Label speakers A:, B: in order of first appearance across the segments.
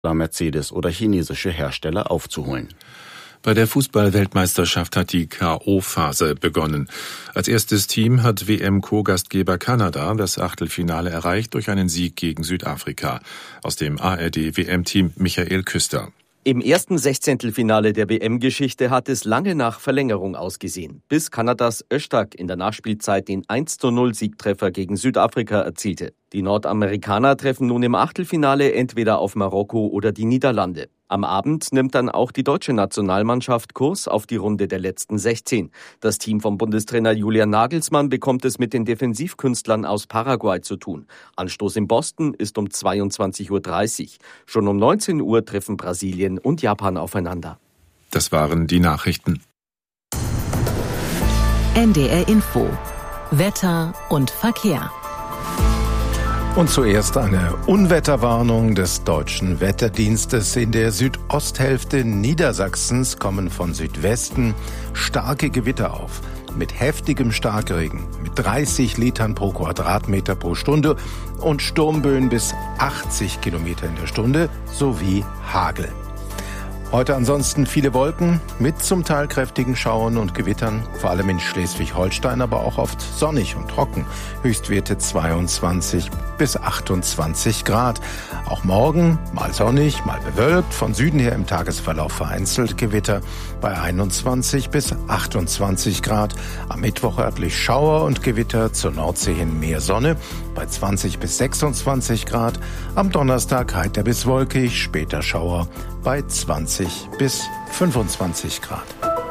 A: Mercedes oder chinesische Hersteller aufzuholen.
B: Bei der Fußball-Weltmeisterschaft hat die K.O.-Phase begonnen. Als erstes Team hat WM-Co-Gastgeber Kanada das Achtelfinale erreicht durch einen Sieg gegen Südafrika. Aus dem ARD-WM-Team Michael Küster.
C: Im ersten Sechzehntelfinale der WM-Geschichte hat es lange nach Verlängerung ausgesehen, bis Kanadas Öztag in der Nachspielzeit den 1:0-Siegtreffer gegen Südafrika erzielte. Die Nordamerikaner treffen nun im Achtelfinale entweder auf Marokko oder die Niederlande. Am Abend nimmt dann auch die deutsche Nationalmannschaft Kurs auf die Runde der letzten 16. Das Team von Bundestrainer Julian Nagelsmann bekommt es mit den Defensivkünstlern aus Paraguay zu tun. Anstoß in Boston ist um 22:30 Uhr. Schon um 19 Uhr treffen Brasilien und Japan aufeinander.
B: Das waren die Nachrichten.
D: NDR Info. Wetter und Verkehr.
E: Und zuerst eine Unwetterwarnung des Deutschen Wetterdienstes. In der Südosthälfte Niedersachsens kommen von Südwesten starke Gewitter auf. Mit heftigem Starkregen, mit 30 Litern pro Quadratmeter pro Stunde und Sturmböen bis 80 Kilometer in der Stunde sowie Hagel. Heute ansonsten viele Wolken mit zum Teil kräftigen Schauern und Gewittern, vor allem in Schleswig-Holstein, aber auch oft sonnig und trocken. Höchstwerte 22 bis 28 Grad. Auch morgen mal sonnig, mal bewölkt, von Süden her im Tagesverlauf vereinzelt Gewitter bei 21 bis 28 Grad. Am Mittwoch örtlich Schauer und Gewitter, zur Nordsee hin mehr Sonne bei 20 bis 26 Grad. Am Donnerstag heiter bis wolkig, später Schauer bei 20 bis 25 Grad.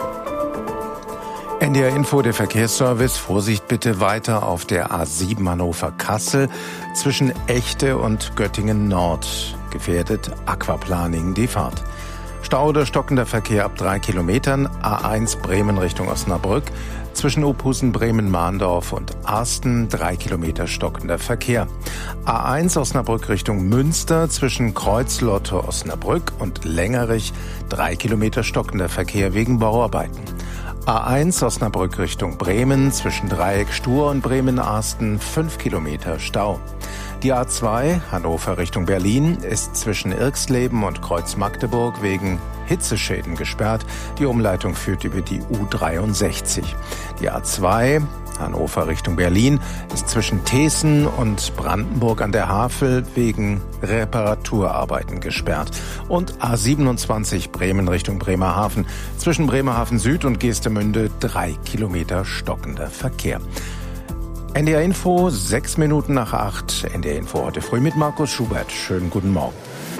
E: NDR Info, der Verkehrsservice. Vorsicht bitte weiter auf der A7 Hannover-Kassel zwischen Echte und Göttingen Nord. Gefährdet Aquaplaning die Fahrt. Stau oder stockender Verkehr ab 3 Kilometern. A1 Bremen Richtung Osnabrück. Zwischen Ophusen, Bremen-Mahndorf und Arsten 3 Kilometer stockender Verkehr. A1 Osnabrück Richtung Münster zwischen Kreuzlotte, Osnabrück und Längerich 3 Kilometer stockender Verkehr wegen Bauarbeiten. A1 Osnabrück Richtung Bremen zwischen Dreieck Stur und Bremen-Arsten 5 Kilometer Stau. Die A2 Hannover Richtung Berlin ist zwischen Irxleben und Kreuz Magdeburg wegen Hitzeschäden gesperrt. Die Umleitung führt über die U63. Die A2 Hannover Richtung Berlin ist zwischen Teeßen und Brandenburg an der Havel wegen Reparaturarbeiten gesperrt. Und A27 Bremen Richtung Bremerhaven zwischen Bremerhaven Süd und Geestemünde 3 Kilometer stockender Verkehr. NDR Info, 6 Minuten nach 8. NDR Info heute früh mit Markus Schubert. Schönen guten Morgen.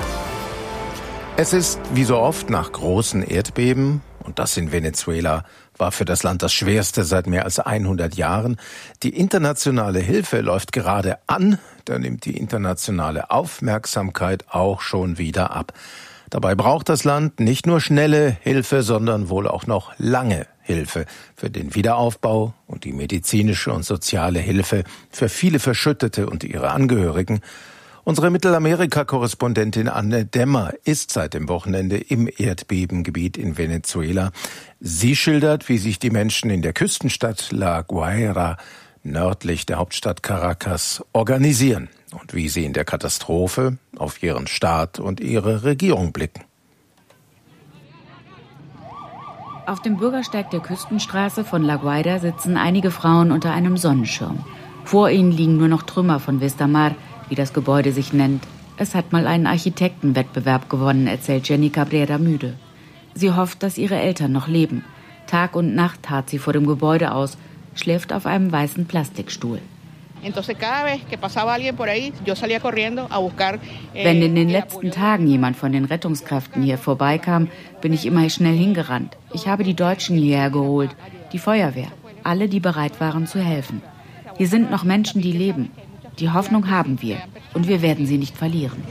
E: Es ist, wie so oft, nach großen Erdbeben, und das in Venezuela war für das Land das schwerste seit mehr als 100 Jahren. Die internationale Hilfe läuft gerade an, da nimmt die internationale Aufmerksamkeit auch schon wieder ab. Dabei braucht das Land nicht nur schnelle Hilfe, sondern wohl auch noch lange Hilfe für den Wiederaufbau und die medizinische und soziale Hilfe für viele Verschüttete und ihre Angehörigen. Unsere Mittelamerika-Korrespondentin Anne Dämmer ist seit dem Wochenende im Erdbebengebiet in Venezuela. Sie schildert, wie sich die Menschen in der Küstenstadt La Guaira nördlich der Hauptstadt Caracas organisieren und wie sie in der Katastrophe auf ihren Staat und ihre Regierung blicken.
F: Auf dem Bürgersteig der Küstenstraße von La Guaira sitzen einige Frauen unter einem Sonnenschirm. Vor ihnen liegen nur noch Trümmer von Vistamar, wie das Gebäude sich nennt. Es hat mal einen Architektenwettbewerb gewonnen, erzählt Jenny Cabrera müde. Sie hofft, dass ihre Eltern noch leben. Tag und Nacht harrt sie vor dem Gebäude aus, schläft auf einem weißen Plastikstuhl. Wenn in den letzten Tagen jemand von den Rettungskräften hier vorbeikam, bin ich immer schnell hingerannt. Ich habe die Deutschen hierher geholt, die Feuerwehr, alle, die bereit waren zu helfen. Hier sind noch Menschen, die leben. Die Hoffnung haben wir und wir werden sie nicht verlieren.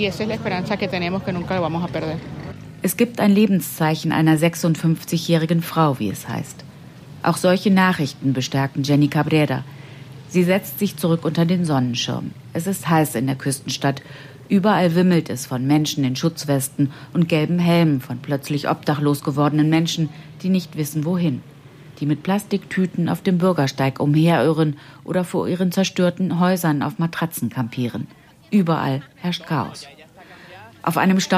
F: Es gibt ein Lebenszeichen einer 56-jährigen Frau, wie es heißt. Auch solche Nachrichten bestärken Jenny Cabrera. Sie setzt sich zurück unter den Sonnenschirm. Es ist heiß in der Küstenstadt. Überall wimmelt es von Menschen in Schutzwesten und gelben Helmen, von plötzlich obdachlos gewordenen Menschen, die nicht wissen, wohin. Die mit Plastiktüten auf dem Bürgersteig umherirren oder vor ihren zerstörten Häusern auf Matratzen kampieren. Überall herrscht Chaos. Auf einem